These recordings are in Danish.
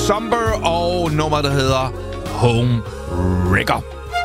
Somber og nummer, der hedder Home Wrecker.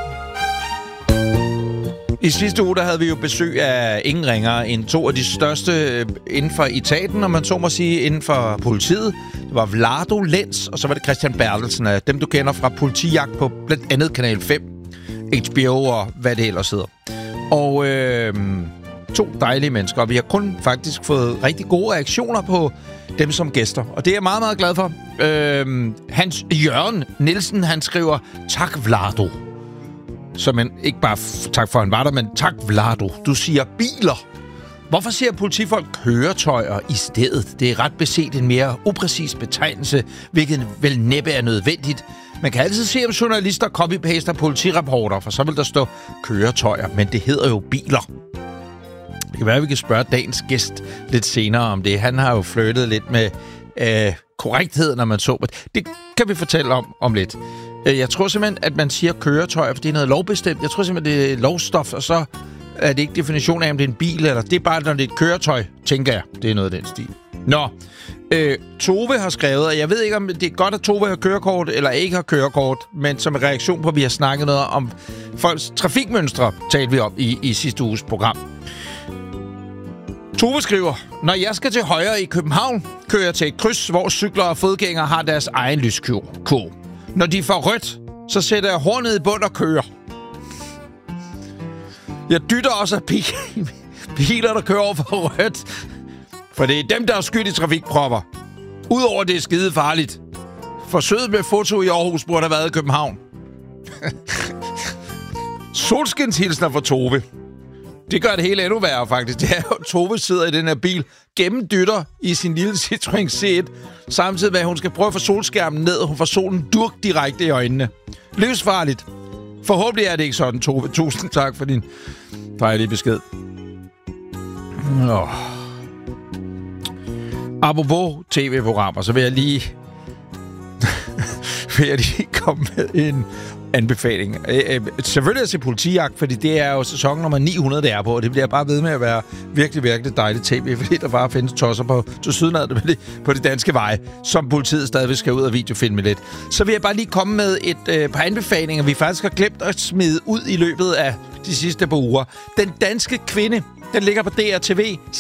I sidste uge, der havde vi jo besøg af ingen ringere end to af de største inden for etaten, når man så må sige, inden for politiet. Det var Vlado Lenz, og så var det Christian Bertelsen, af dem du kender fra Politijagt på blandt andet Kanal 5, HBO og hvad det ellers hedder. Og to dejlige mennesker, og vi har kun faktisk fået rigtig gode reaktioner på dem som gæster. Og det er jeg meget, meget glad for. Hans Jørgen Nielsen, han skriver, tak Vlado. Så man ikke bare tak for, han var der, men tak Vlado. Du siger biler. Hvorfor siger politifolk køretøjer i stedet? Det er ret beset en mere upræcis betegnelse, hvilket vel næppe er nødvendigt. Man kan altid se, om journalister copy-paster politirapporter, for så vil der stå køretøjer, men det hedder jo biler. Det kan være, at vi kan spørge dagens gæst lidt senere om det. Han har jo flyttet lidt med korrekthed, når man så det. Det kan vi fortælle om lidt. Jeg tror simpelthen, at man siger køretøjer, for det er noget lovbestemt. Jeg tror simpelthen, det er lovstof, og så er det ikke definition af, om det er en bil, eller det er bare, når det er et køretøj, tænker jeg. Det er noget af den stil. Nå, Tove har skrevet, og jeg ved ikke, om det er godt, at Tove har kørekort, eller ikke har kørekort, men som en reaktion på, at vi har snakket noget om folks trafikmønstre, talte vi om i sidste uges program. Tove skriver, når jeg skal til højre i København, kører jeg til et kryds, hvor cykler og fodgængere har deres egen lyskurve. Når de får rødt, så sætter jeg hornet i bund og kører. Jeg dytter også af biler, der kører over for rødt. For det er dem, der er skyld i trafikpropper. Udover det er skide farligt. Forsøget med foto i Aarhus burde have været i København. Solskinshilsner for Tove. Det gør det hele endnu værre, faktisk. Det er jo, Tove sidder i den her bil, gennemdytter i sin lille Citroën C1, samtidig med, at hun skal prøve at få solskærmen ned, og hun får solen durk direkte i øjnene. Livsfarligt. Forhåbentlig er det ikke sådan, Tove. Tusind tak for din dejlige besked. Apropos tv-programmer, så vil jeg lige komme med en anbefaling. Selvfølgelig at se Politijagt, fordi det er jo sæson nummer 900, det er på, og det bliver bare ved med at være virkelig, virkelig dejligt tv, fordi der bare findes tosser på på de danske veje, som politiet stadigvæk skal ud og videofilme lidt. Så vil jeg bare lige komme med et par anbefalinger, vi faktisk har glemt at smide ud i løbet af de sidste par uger. Den danske kvinde, den ligger på DRTV.